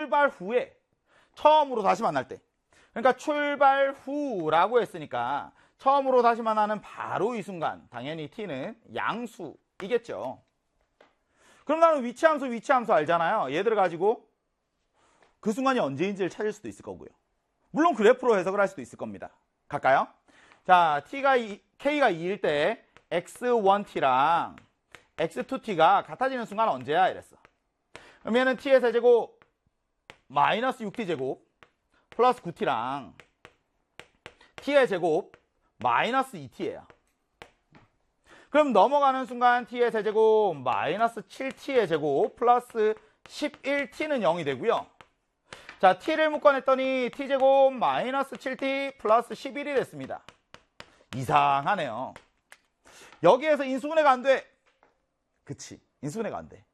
출발 후에 처음으로 다시 만날 때, 그러니까 출발 후라고 했으니까 처음으로 다시 만나는 바로 이 순간 당연히 t는 양수이겠죠. 그럼 나는 위치함수 알잖아요. 얘들을 가지고 그 순간이 언제인지를 찾을 수도 있을 거고요. 물론 그래프로 해석을 할 수도 있을 겁니다. 갈까요? 자, k가 2일 때 x1t랑 x2t가 같아지는 순간 언제야? 이랬어. 그러면은 t의 세제곱 마이너스 6t제곱 플러스 9t랑 t의 제곱 마이너스 2t예요. 그럼 넘어가는 순간 t의 세제곱 마이너스 7t의 제곱 플러스 11t는 0이 되고요. 자, t를 묶어냈더니 t제곱 마이너스 7t 플러스 11이 됐습니다. 이상하네요. 여기에서 인수분해가 안 돼. 그치, 인수분해가 안 돼.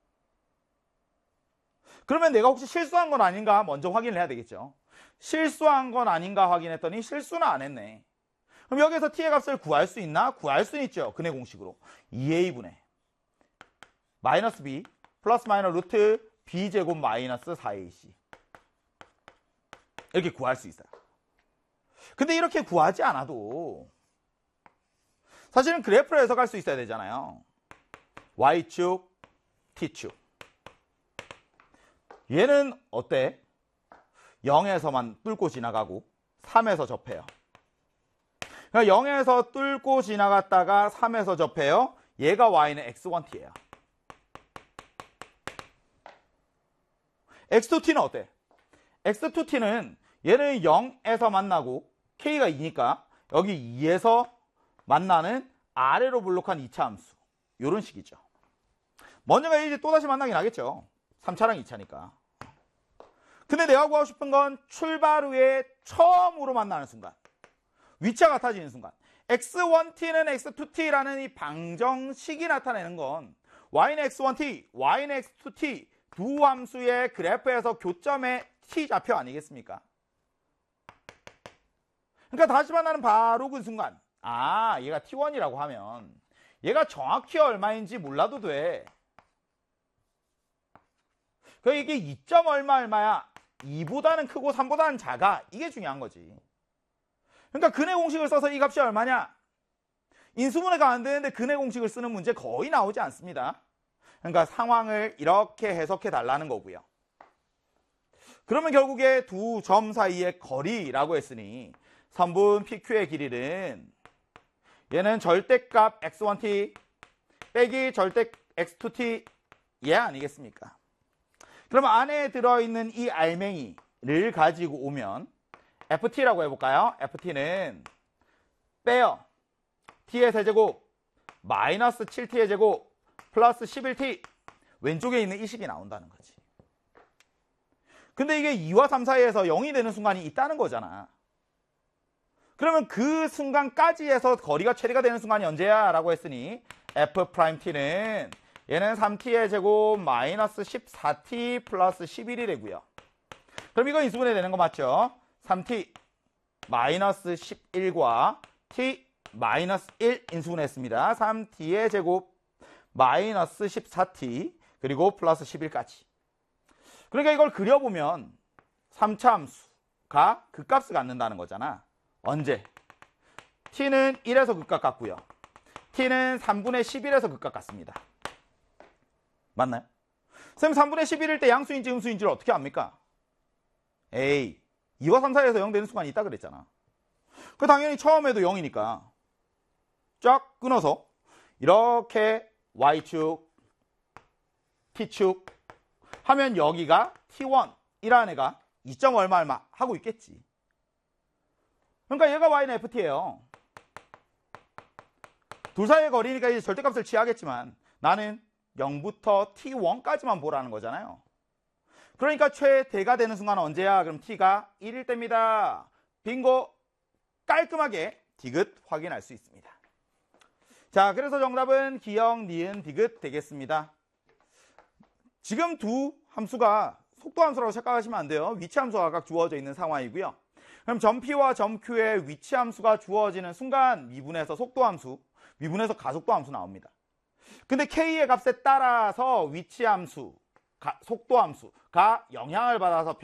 그러면 내가 혹시 실수한 건 아닌가 먼저 확인을 해야 되겠죠. 실수한 건 아닌가 확인했더니 실수는 안 했네. 그럼 여기서 t의 값을 구할 수 있나? 구할 수는 있죠. 근해 공식으로 2a분의 마이너스 b 플러스 마이너스 루트 b제곱 마이너스 4ac 이렇게 구할 수 있어요. 근데 이렇게 구하지 않아도 사실은 그래프를 해석할 수 있어야 되잖아요. y축, t축. 얘는 어때? 0에서만 뚫고 지나가고 3에서 접해요. 그러니까 0에서 뚫고 지나갔다가 3에서 접해요. 얘가 y는 x1t예요. x2t는 어때? x2t는 얘는 0에서 만나고 k가 2니까 여기 2에서 만나는 아래로 블록한 2차 함수. 이런 식이죠. 먼저가 이제 또다시 만나긴 하겠죠. 3차랑 2차니까. 근데 내가 구하고 싶은 건 출발 후에 처음으로 만나는 순간. 위치가 같아지는 순간. x1t는 x2t라는 이 방정식이 나타내는 건 y는 x1t, y는 x2t 두 함수의 그래프에서 교점의 t좌표 아니겠습니까? 그러니까 다시 만나는 바로 그 순간. 아, 얘가 t1이라고 하면 얘가 정확히 얼마인지 몰라도 돼. 그러니까 이게 2점 얼마야? 2보다는 크고 3보다는 작아. 이게 중요한 거지. 그러니까 근해 공식을 써서 이 값이 얼마냐? 인수분해가 안 되는데 근해 공식을 쓰는 문제 거의 나오지 않습니다. 그러니까 상황을 이렇게 해석해 달라는 거고요. 그러면 결국에 두 점 사이의 거리라고 했으니 선분 PQ의 길이는 얘는 절대값 x1t 빼기 절대 x2t 얘 아니겠습니까? 그럼 안에 들어있는 이 알맹이를 가지고 오면 ft라고 해볼까요? ft는 빼요. t의 세제곱 마이너스 7t의 제곱 플러스 11t 왼쪽에 있는 이 식이 나온다는 거지. 근데 이게 2와 3 사이에서 0이 되는 순간이 있다는 거잖아. 그러면 그 순간까지 해서 거리가 최대가 되는 순간이 언제야? 라고 했으니 f't는 얘는 3t의 제곱 마이너스 14t 플러스 11이 되고요. 그럼 이거 인수분해 되는 거 맞죠? 3t 마이너스 11과 t 마이너스 1 인수분해했습니다. 3t의 제곱 마이너스 14t 그리고 플러스 11까지. 그러니까 이걸 그려보면 3차 함수가 극값을 갖는다는 거잖아. 언제? t는 1에서 극값 같고요. t는 3분의 11에서 극값 같습니다. 맞나요? 선생님 3분의 11일 때 양수인지 음수인지를 어떻게 압니까? 에이, 2와 3 사이에서 0 되는 순간이 있다 그랬잖아. 그 당연히 처음에도 0이니까 쫙 끊어서 이렇게 y축, t축 하면 여기가 t1이라는 애가 2점 얼마 하고 있겠지. 그러니까 얘가 y는 ft예요. 둘 사이의 거리니까 이제 절대값을 취하겠지만 나는 0부터 t1까지만 보라는 거잖아요. 그러니까 최대가 되는 순간은 언제야? 그럼 t가 1일 때입니다. 빙고! 깔끔하게 디귿 확인할 수 있습니다. 자, 그래서 정답은 기역, 니은, 디귿 되겠습니다. 지금 두 함수가 속도 함수라고 착각하시면 안 돼요. 위치 함수가 각각 주어져 있는 상황이고요. 그럼 점 P와 점 Q의 위치 함수가 주어지는 순간 미분해서 속도 함수, 미분해서 가속도 함수 나옵니다. 근데 K의 값에 따라서 위치 함수, 속도 함수가 영향을 받아서